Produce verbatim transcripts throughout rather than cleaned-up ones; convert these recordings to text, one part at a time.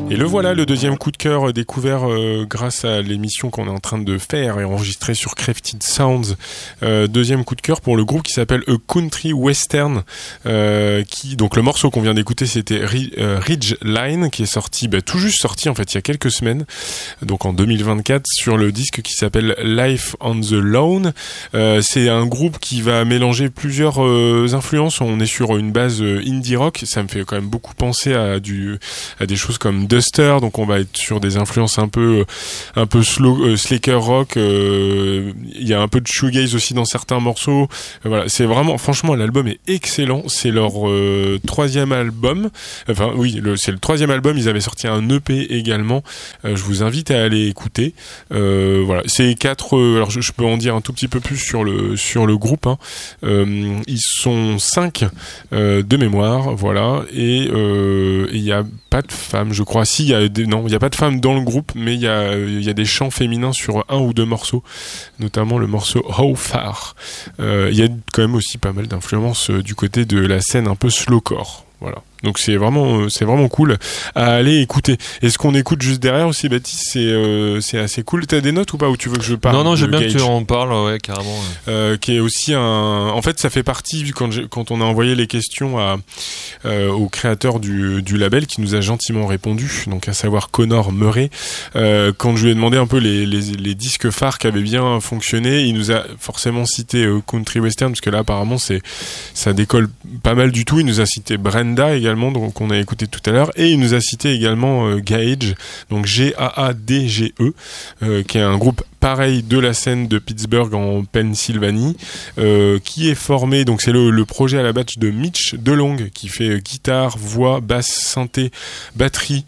Et le voilà, le deuxième coup de cœur découvert euh, grâce à l'émission qu'on est en train de faire et enregistrer sur Crafted Sounds. Euh, deuxième coup de cœur pour le groupe qui s'appelle A Country Western. Euh, qui donc le morceau qu'on vient d'écouter, c'était Ri- euh, Ridge Line, qui est sorti, bah, tout juste sorti en fait il y a quelques semaines, donc en deux mille vingt-quatre, sur le disque qui s'appelle Life on the Lawn. Euh, c'est un groupe qui va mélanger plusieurs euh, influences. On est sur une base euh, indie rock. Ça me fait quand même beaucoup penser à du à des choses comme Duster, donc on va être sur des influences un peu un peu slow, euh, slacker rock. Il euh, y a un peu de shoegaze aussi dans certains morceaux. Euh, voilà, c'est vraiment, franchement, l'album est excellent. C'est leur euh, troisième album. Enfin oui, le, c'est le troisième album. Ils avaient sorti un E P également. Euh, je vous invite à aller écouter. Euh, voilà, c'est quatre. Euh, alors je, je peux en dire un tout petit peu plus sur le sur le groupe. Hein. Euh, ils sont cinq euh, de mémoire, voilà, et il euh, y a pas de femmes, je crois. Si, il y a des, non, il y a pas de femmes dans le groupe, mais il y a il y a des chants féminins sur un ou deux morceaux, notamment le morceau How Far. Il euh, y a quand même aussi pas mal d'influences euh, du côté de la scène un peu slowcore. Voilà. Donc c'est vraiment c'est vraiment cool à aller écouter. Et ce qu'on écoute juste derrière aussi, Baptiste, c'est euh, c'est assez cool. T'as des notes ou pas, ou tu veux que je parle? Non non, j'aime bien Gage, que tu en parles, ouais, carrément. Ouais. Euh, qui est aussi un. En fait, ça fait partie quand j'ai, quand on a envoyé les questions à euh, au créateur du du label qui nous a gentiment répondu, donc à savoir Connor Murray. Euh, quand je lui ai demandé un peu les les les disques phares qui avaient bien fonctionné, il nous a forcément cité euh, Country Western, parce que là apparemment c'est ça décolle pas mal du tout. Il nous a cité Brenda également, donc qu'on a écouté tout à l'heure, et il nous a cité également euh, Gage, donc G A A D G E, euh, qui est un groupe pareil de la scène de Pittsburgh en Pennsylvanie, euh, qui est formé, donc c'est le, le projet à la base de Mitch DeLong, qui fait euh, guitare, voix, basse, synthé, batterie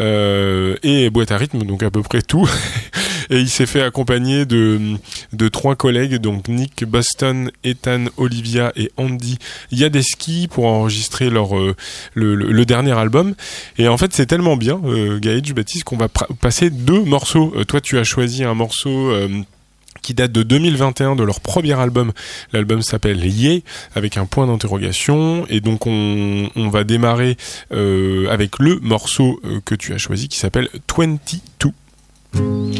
euh, et boîte à rythme, donc à peu près tout. Et il s'est fait accompagner de de trois collègues, donc Nick Boston, Ethan Olivia et Andy Yadeski, pour enregistrer leur euh, le, le, le dernier album. Et en fait, c'est tellement bien, euh, Gage, Baptiste, qu'on va pr- passer deux morceaux. Euh, toi, tu as choisi un morceau euh, qui date de deux mille vingt et un, de leur premier album. L'album s'appelle Yeah, avec un point d'interrogation. Et donc, on, on va démarrer euh, avec le morceau euh, que tu as choisi, qui s'appelle vingt-deux.